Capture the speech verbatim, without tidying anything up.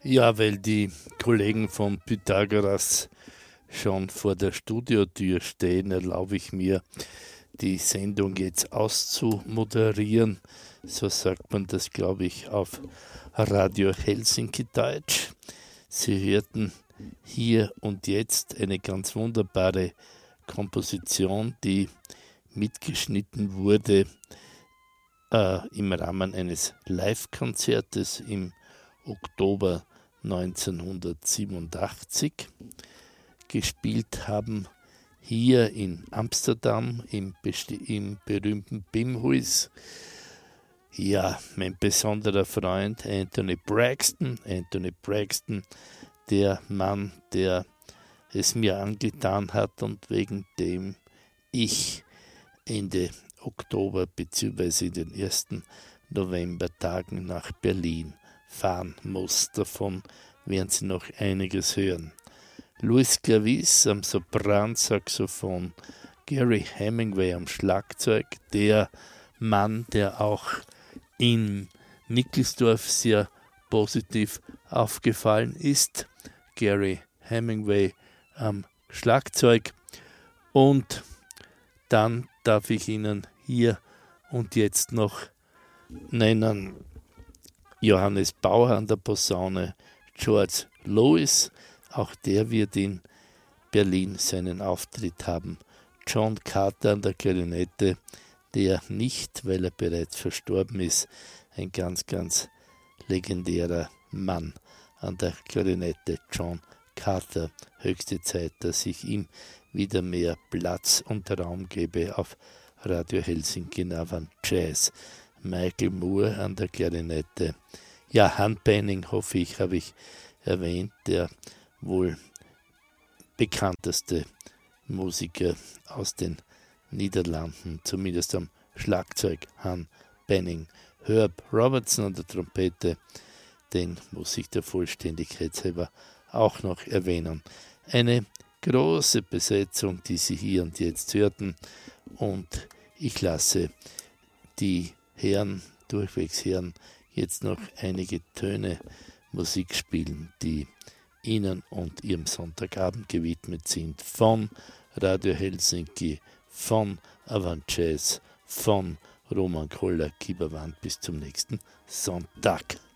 Ja, weil die Kollegen von Pythagoras schon vor der Studiotür stehen, erlaube ich mir, die Sendung jetzt auszumoderieren. So sagt man das, glaube ich, auf Radio Helsinki Deutsch. Sie hörten hier und jetzt eine ganz wunderbare Komposition, die mitgeschnitten wurde äh, im Rahmen eines Live-Konzertes im Oktober neunzehnhundertsiebenundachtzig. Gespielt haben hier in Amsterdam im, im berühmten Bimhuis, ja, mein besonderer Freund Anthony Braxton. Anthony Braxton, der Mann, der es mir angetan hat und wegen dem ich Ende Oktober bzw. in den ersten Novembertagen nach Berlin fahren muss. Davon werden Sie noch einiges hören. Louis Clavis am Sopransaxophon, Gary Hemingway am Schlagzeug, der Mann, der auch in Nickelsdorf sehr positiv aufgefallen ist. Gary Hemingway am Schlagzeug. Und dann darf ich Ihnen hier und jetzt noch nennen Johannes Bauer an der Posaune, George Lewis, auch der wird in Berlin seinen Auftritt haben, John Carter an der Klarinette, der nicht, weil er bereits verstorben ist, ein ganz, ganz legendärer Mann an der Klarinette, John Carter. Höchste Zeit, dass ich ihm wieder mehr Platz und Raum gebe auf Radio Helsinki Navan Jazz. Michael Moore an der Klarinette. Ja, Han Penning, hoffe ich, habe ich erwähnt, der wohl bekannteste Musiker aus den Niederlanden, zumindest am Schlagzeug, Han Penning. Herb Robertson an der Trompete, den muss ich der Vollständigkeit selber auch noch erwähnen. Eine große Besetzung, die Sie hier und jetzt hörten, und ich lasse die Herren, durchwegs Herren, jetzt noch einige Töne Musik spielen, die Ihnen und Ihrem Sonntagabend gewidmet sind, von Radio Helsinki, von Avant Jazz, von Roman Koller, Kieberwand. Bis zum nächsten Sonntag.